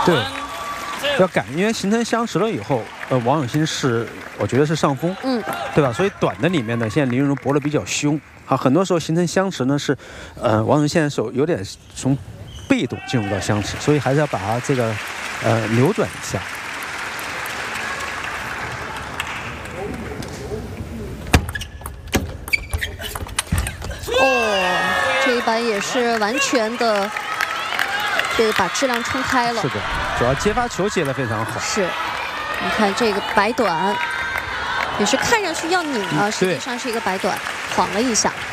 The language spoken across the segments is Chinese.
对，要赶，因为形成相持了以后，王永庆是我觉得是上风，对吧？所以短的里面呢，现在林昀儒搏得比较凶啊，很多时候形成相持呢是，王永庆现在手有点从被动进入到相持，所以还是要把它这个扭转一下。 这一板也是完全的，这个把质量冲开了。 是的，主要接发球接得非常好。 是，你看这个摆短，也是看上去要拧啊，实际上是一个摆短，晃了一下。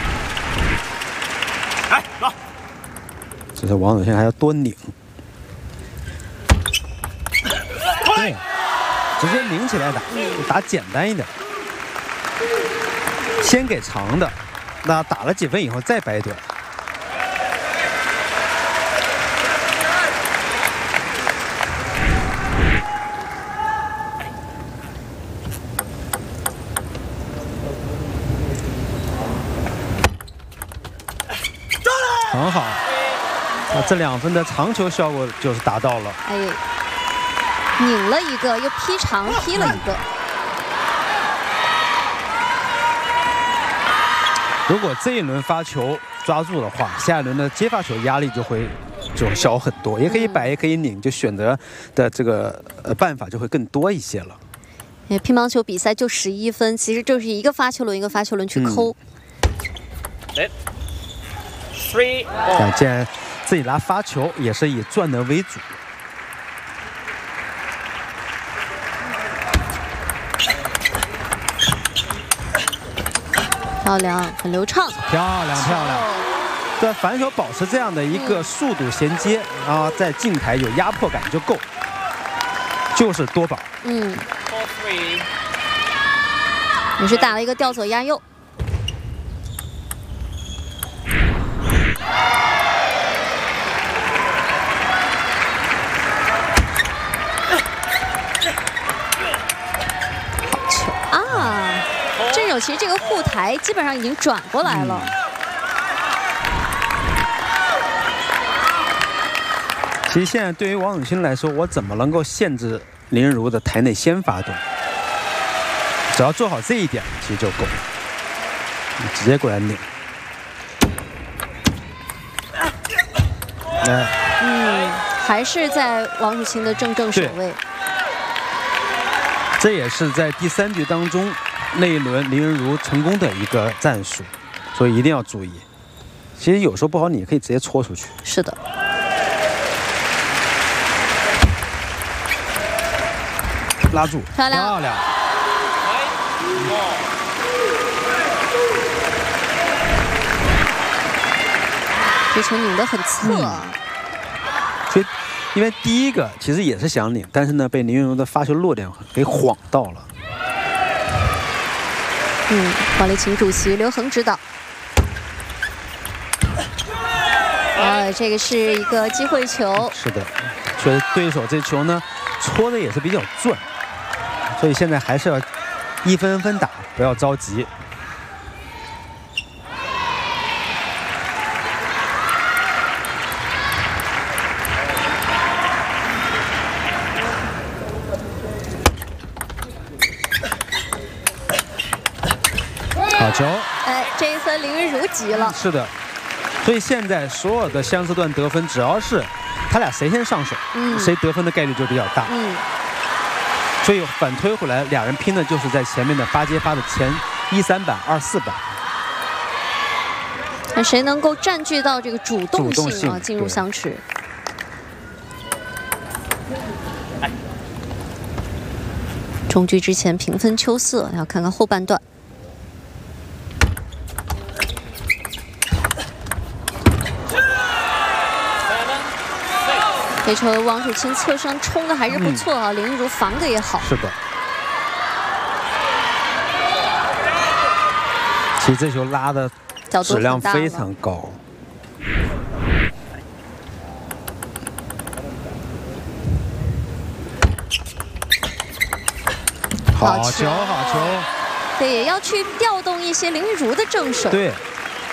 来，走。 这是王永庆还要多拧。对，直接拧起来打，打简单一点。先给长的。那打了几分以后再摆短，很好。那这2分的长球效果就是达到了。 哎，拧了一个，又劈长劈了一个。 如果这一轮发球抓住的话，下一轮的接发球压力就小很多，也可以摆，也可以拧，就选择的这个办法就会更多一些了。 乒乓球比赛就11分，其实就是一个发球轮一个发球轮去抠。 既然自己拿发球，也是以赚得为主。 漂亮，很流畅， 漂亮。对，反手保持这样的一个速度衔接，然后在近台有压迫感就够，就是多宝。 也是打了一个吊左压右。好球啊！正手其实这个护台基本上已经转过来了。 其实现在对于王永庆来说，我怎么能够限制林昀儒的台内先发动？只要做好这一点，其实就够了。你直接过来拧。 还是在王楚钦的正守卫。 这也是在第3局当中那一轮林昀儒成功的一个战术，所以一定要注意。其实有时候不好，你也可以直接戳出去。 是的。 拉住， 漂亮。这球拧得很侧。 所以，因为第一个其实也是想拧，但是呢，被林昀儒的发球落点给晃到了。 王励勤主席刘恒指导。这个是一个机会球。 是的，确实对手这球呢，戳的也是比较转，所以现在还是要一分分打，不要着急。好球！ 这一分林昀儒急了。 是的，所以现在所有的相似段得分，只要是他俩谁先上手，谁得分的概率就比较大。所以反推回来，俩人拼的就是在前面的发接发的前1-3板、2-4板。 看谁能够占据到这个主动性啊，进入相持。中局之前平分秋色，要看看后半段。这球王楚钦侧身冲的还是不错啊，林昀儒防的也好。 是的。其实这球拉的质量非常高。好球，好球！ 对，也要去调动一些林昀儒的正手。 对，